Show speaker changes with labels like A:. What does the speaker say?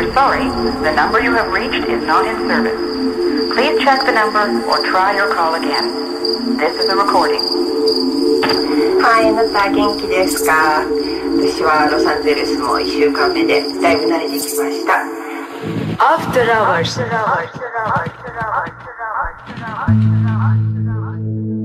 A: We're sorry, the number you have reached is not in service. Please check the number or try your call again. This is a recording.
B: はい、あなた元気ですか？私はロサンゼルスも1週間目でだいぶ慣れてきました。
C: After hours.